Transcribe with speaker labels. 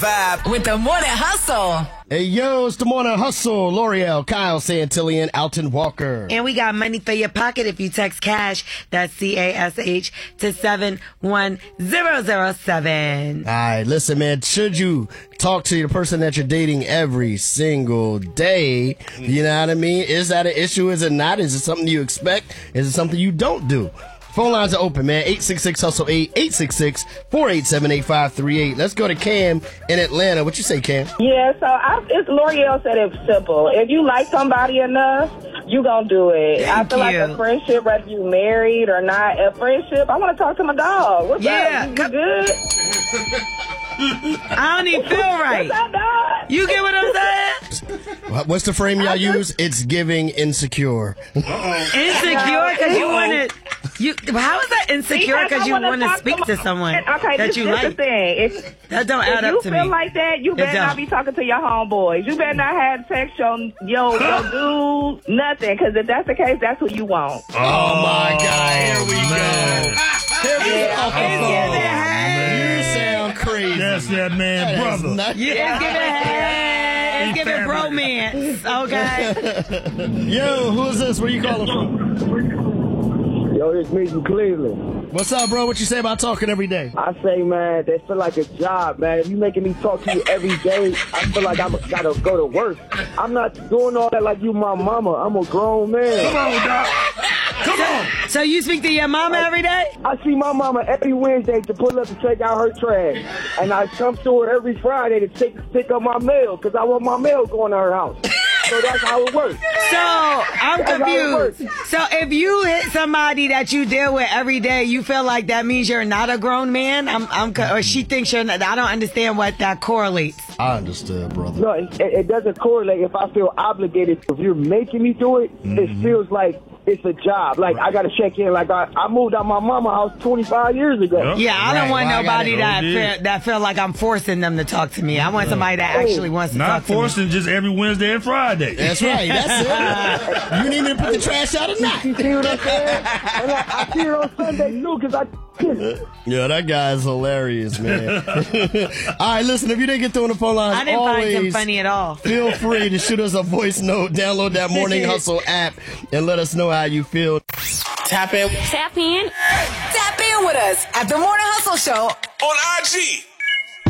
Speaker 1: vibe
Speaker 2: with the Morning Hustle.
Speaker 3: Hey, yo, it's the Morning Hustle. L'Oreal, Kyle Santillan, Alton Walker.
Speaker 4: And we got money for your pocket if you text CASH, that's CASH, to 71007.
Speaker 3: All right, listen, man, should you talk to the person that you're dating every single day? You know what I mean? Is that an issue? Is it not? Is it something you expect? Is it something you don't do? Phone lines are open, man. 866-HUSTLE-8, 866-487-8538. Let's go to Cam in Atlanta. What you say, Cam?
Speaker 5: Yeah, so it's L'Oreal said it's simple. If you like somebody enough, you gonna do it. I feel like a friendship, whether you married or not, a friendship, I want to talk to my dog. What's up? You good?
Speaker 4: I don't even feel right.
Speaker 5: What's up, dog?
Speaker 4: You get what I'm saying?
Speaker 3: What's the frame y'all use? It's giving insecure.
Speaker 4: Insecure because you want to... how is that insecure because you want to speak to someone that you like?
Speaker 5: The thing.
Speaker 4: That don't add up to me.
Speaker 5: If you feel like that, you better not be talking to your homeboys. You better not have sex your dude, nothing. Because if that's the case, that's who you want.
Speaker 3: Oh, my God. Here we go. Here we go. You sound crazy.
Speaker 6: That's that man, brother.
Speaker 4: It's giving bromance, okay?
Speaker 3: Yo, who is this? Where you calling from?
Speaker 7: Yo, it's me from Cleveland.
Speaker 3: What's up, bro? What you say about talking every day?
Speaker 7: I say, man, that feel like a job, man. If you making me talk to you every day, I feel like I gotta go to work. I'm not doing all that like you my mama. I'm a grown man.
Speaker 6: Come on, Doc. Come on.
Speaker 4: So you speak to your mama every day?
Speaker 7: I see my mama every Wednesday to pull up and take out her trash. And I come to her every Friday to pick up my mail because I want my mail going to her house. So that's how it works.
Speaker 4: So I'm confused. So if you hit somebody that you deal with every day, you feel like that means you're not a grown man? Or she thinks you're not. I don't understand what that correlates.
Speaker 3: I understood, brother.
Speaker 7: No, it doesn't correlate. If I feel obligated, if you're making me do it, it feels like it's a job. Like, I got to check in. Like, I moved out my mama's house 25 years ago.
Speaker 4: Yeah, I don't want nobody that feel like I'm forcing them to talk to me. I want somebody that actually wants to talk to me.
Speaker 6: Not forcing, just every Wednesday and Friday.
Speaker 3: That's right. That's it. You need me to put the trash out or not?
Speaker 7: You see what I'm saying? And I see her on Sunday, too, because I...
Speaker 3: Yeah, that guy is hilarious, man. All right, listen, if you didn't get through on the phone line,
Speaker 4: I didn't find him funny at all.
Speaker 3: Feel free to shoot us a voice note, download that Morning Hustle app, and let us know how you feel.
Speaker 2: Tap in. Tap in with us at the Morning Hustle Show
Speaker 1: on IG.